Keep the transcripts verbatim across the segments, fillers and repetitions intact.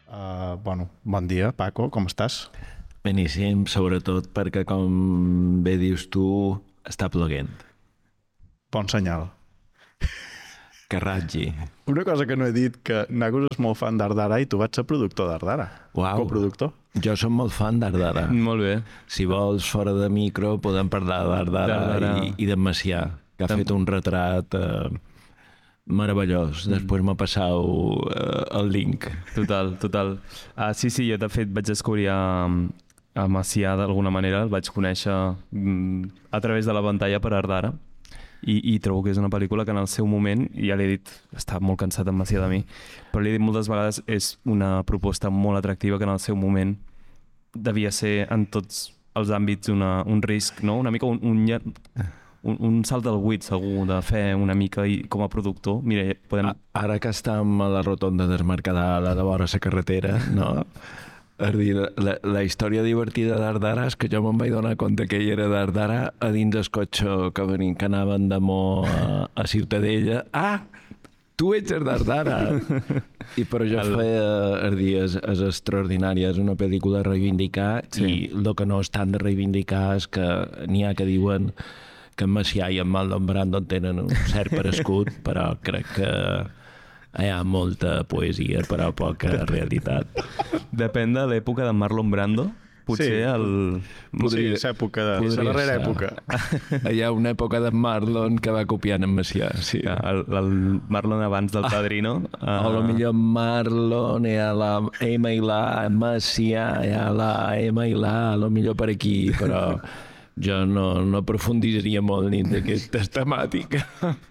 Uh, bueno, bon dia, Paco, com estàs? Beníssim, sobretot perquè, com bé dius tu, està ploguent. Bon senyal. Que ratgi. Una cosa que no he dit, que Nagus és molt fan d'Ardara i tu vaig ser productor d'Ardara. Uau. Coproductor. Jo som molt fan d'Ardara. Molt bé. Si vols, fora de micro, podem parlar d'Ardara i, i d'en Macià, que ha fet un retrat eh, meravellós. Després m'ha passat eh, el link. Total, total. Uh, sí, sí, jo de fet vaig descobrir a, a Macià d'alguna manera, el vaig conèixer mm, a través de la pantalla per Ardara i, i trobo que és una pel·lícula que en el seu moment, ja l'he dit, està molt cansat en Macià de mi, però l'he dit moltes vegades, és una proposta molt atractiva que en el seu moment devia ser en tots els àmbits una, un risc, no? Una mica un, un, un, un salt del buit segur de fer una mica i com a productor. Mira, podem... Ara que estem a la rotonda del Mercadal, a de vora la carretera, no? És dir, la, la història divertida d'Ardara és que jo me'n vaig donar compte que ell era d'Ardara a dins del cotxe que, venien, que anaven de Mo a, a Ciutadella. Ah, tu ets el d'Ardara! I per això el... feia, és dir, és, és extraordinària, és una pel·lícula a reivindicar, sí. I el que no és tant de reivindicar és que n'hi ha que diuen que en Macià i en Marlon Brando tenen un cert parescut, però crec que hi ha molta poesia, però poca realitat. Depèn de l'època de Marlon Brando. Potser sí, el... Podria, sí, és època de... És la darrera ser. època. Hi ha una època de Marlon que va copiant en Macià, sí. El, el Marlon abans del Padrino. Ah, uh... O potser Marlon, hi ha la M i la Macià, hi ha la M i la, a lo millor per aquí, però jo no, no aprofunditzaria molt ni d'aquestes temàtiques.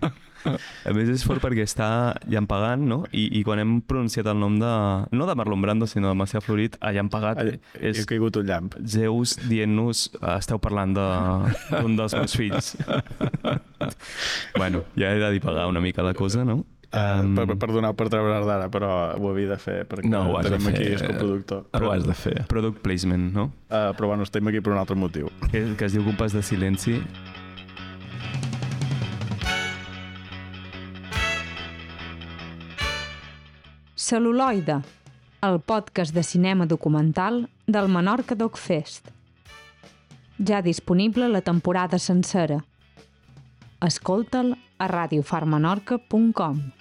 A més és fort perquè està llampegant, no? I, i quan hem pronunciat el nom de... no de Marlon Brando, sinó de Macià Florit, a llampagat... És... He caigut un llamp. Zeus dient-nos, esteu parlant d'un de, dels meus fills. Bueno, ja he de dipagar una mica la cosa, no? Um... Uh, per, perdoneu per treure d'ara, però ho havia de fer perquè no, ho has tenim de fer. Aquí és coproductor. Ho has de fer. Product placement, no? Uh, però bueno, estem aquí per un altre motiu. Que, que es diu Compàs de silenci. Cel·luloide, el podcast de cinema documental del Menorca Doc Fest. Ja disponible la temporada sencera. Escolta'l a radio far menorca punt com.